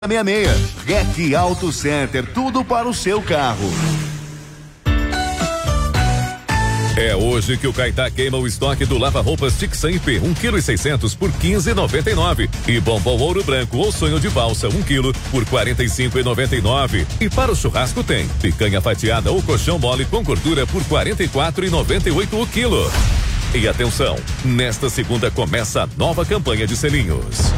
66. REC Auto Center, tudo para o seu carro. É hoje que o Caetá queima o estoque do lava-roupas Tixan IP, 1,6 kg por 15,99. E bombom ouro branco ou sonho de valsa, 1 kg por 45,99. E para o churrasco tem picanha fatiada ou colchão mole com gordura por 44,98 o quilo. E atenção, nesta segunda começa a nova campanha de selinhos.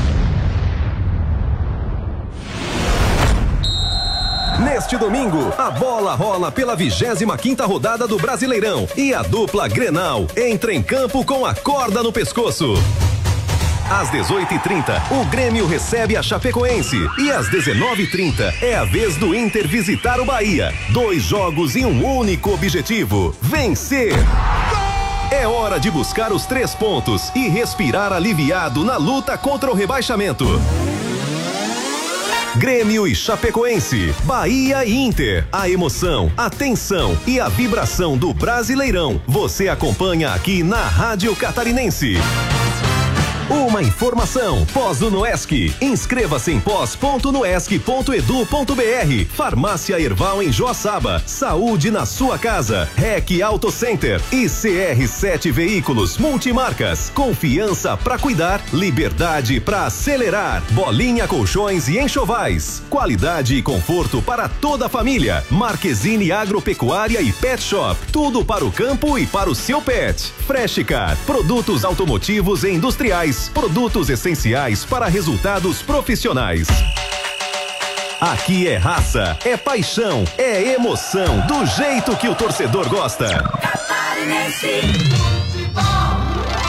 Neste domingo, a bola rola pela 25ª rodada do Brasileirão e a dupla Grenal entra em campo com a corda no pescoço. Às 18h30, o Grêmio recebe a Chapecoense e às 19h30 é a vez do Inter visitar o Bahia. 2 jogos e um único objetivo: vencer. É hora de buscar os 3 pontos e respirar aliviado na luta contra o rebaixamento. Grêmio e Chapecoense, Bahia e Inter. A emoção, a tensão e a vibração do Brasileirão você acompanha aqui na Rádio Catarinense. Uma informação: pós do Noesc. Inscreva-se em pós.noesc.edu.br. Farmácia Erval em Joaçaba. Saúde na sua casa. REC Auto Center e CR7 Veículos Multimarcas. Confiança pra cuidar, liberdade pra acelerar. Bolinha Colchões e Enxovais. Qualidade e conforto para toda a família. Marquezine Agropecuária e Pet Shop. Tudo para o campo e para o seu pet. Freshcar. Produtos automotivos e industriais. Produtos essenciais para resultados profissionais. Aqui é raça, é paixão, é emoção, do jeito que o torcedor gosta. Catarinense Futebol.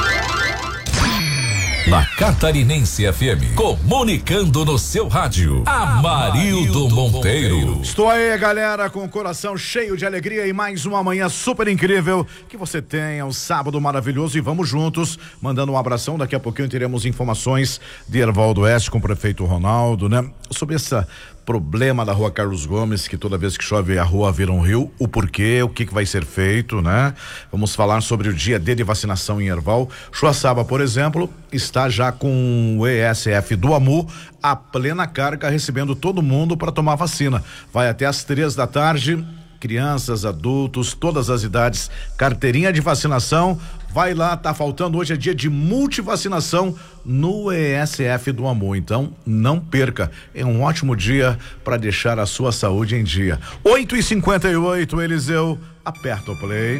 Na Catarinense FM, comunicando no seu rádio, Amarildo Monteiro. Estou aí, galera, com o coração cheio de alegria e mais uma manhã super incrível. Que você tenha um sábado maravilhoso e vamos juntos, mandando um abração. Daqui a pouquinho teremos informações de Erval do Oeste com o prefeito Ronaldo, né? Sobre esse problema da rua Carlos Gomes, que toda vez que chove a rua vira um rio, o porquê, o que vai ser feito, né? Vamos falar sobre o dia D de vacinação em Erval. Joaçaba, por exemplo, está já com o ESF do AMU a plena carga, recebendo todo mundo para tomar vacina. Vai até às 3 da tarde, crianças, adultos, todas as idades, carteirinha de vacinação. Vai lá, tá faltando, hoje é dia de multivacinação no ESF do AMU, então não perca, é um ótimo dia para deixar a sua saúde em dia. 8h58, Eliseu, aperta o play.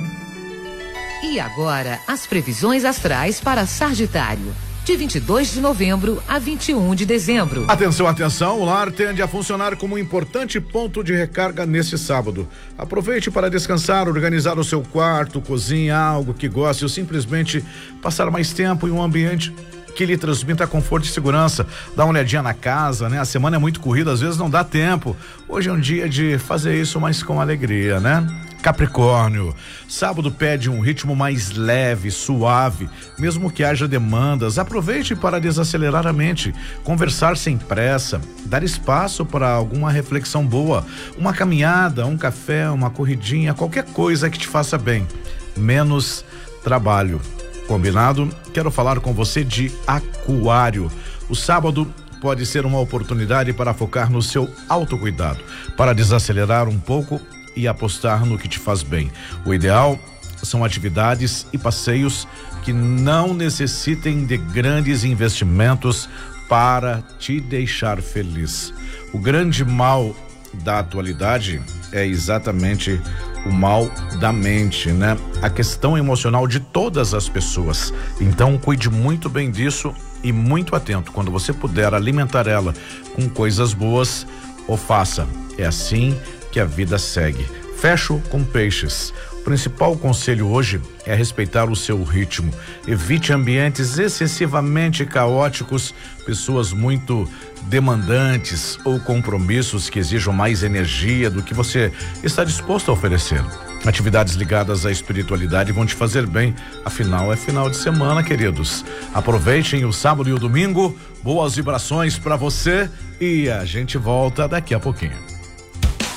E agora, as previsões astrais para Sagitário, de 22 de novembro a 21 de dezembro. Atenção, atenção, o lar tende a funcionar como um importante ponto de recarga nesse sábado. Aproveite para descansar, organizar o seu quarto, cozinha, algo que goste ou simplesmente passar mais tempo em um ambiente que lhe transmita conforto e segurança. Dá uma olhadinha na casa, né? A semana é muito corrida, às vezes não dá tempo. Hoje é um dia de fazer isso, mas com alegria, né? Capricórnio, sábado pede um ritmo mais leve, suave, mesmo que haja demandas. Aproveite para desacelerar a mente, conversar sem pressa, dar espaço para alguma reflexão boa, uma caminhada, um café, uma corridinha, qualquer coisa que te faça bem, menos trabalho. Combinado? Quero falar com você de Aquário. O sábado pode ser uma oportunidade para focar no seu autocuidado, para desacelerar um pouco e apostar no que te faz bem. O ideal são atividades e passeios que não necessitem de grandes investimentos para te deixar feliz. O grande mal da atualidade é exatamente o mal da mente, né? A questão emocional de todas as pessoas. Então, cuide muito bem disso e muito atento. Quando você puder alimentar ela com coisas boas, o faça. É assim que a vida segue. Fecho com peixes. O principal conselho hoje é respeitar o seu ritmo. Evite ambientes excessivamente caóticos, pessoas muito demandantes ou compromissos que exijam mais energia do que você está disposto a oferecer. Atividades ligadas à espiritualidade vão te fazer bem, afinal é final de semana, queridos. Aproveitem o sábado e o domingo, boas vibrações para você e a gente volta daqui a pouquinho.